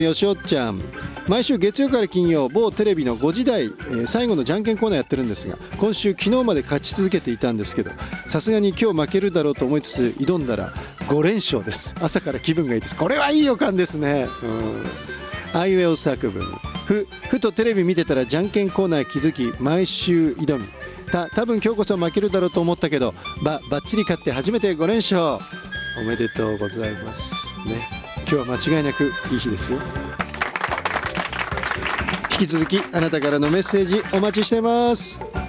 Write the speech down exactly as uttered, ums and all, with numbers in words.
よしおちゃん、毎週月曜から金曜某テレビのごじ台、えー、最後のじゃんけんコーナーやってるんですが、今週昨日まで勝ち続けていたんですけど、さすがに今日負けるだろうと思いつつ挑んだらご連勝です。朝から気分がいいです。これはいい予感ですね。うん、あいうえお作文、ふふとテレビ見てたらじゃんけんコーナー気づき毎週挑み、た多分今日こそ負けるだろうと思ったけどばばっちり勝って初めてご連勝。おめでとうございますね。今日は間違いなくいい日ですよ。引き続きあなたからのメッセージお待ちしてます。